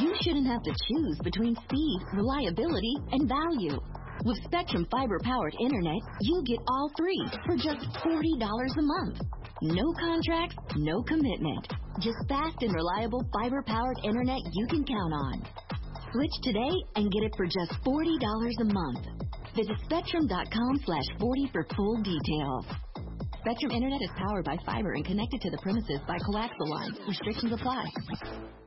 you shouldn't have to choose between speed, reliability, and value. With Spectrum fiber-powered internet, you get all three for just $40 a month. No contracts, no commitment. Just fast and reliable fiber-powered internet you can count on. Switch today and get it for just $40 a month. Visit Spectrum.com/40 for full details. Spectrum Internet is powered by fiber and connected to the premises by coaxial lines. Restrictions apply.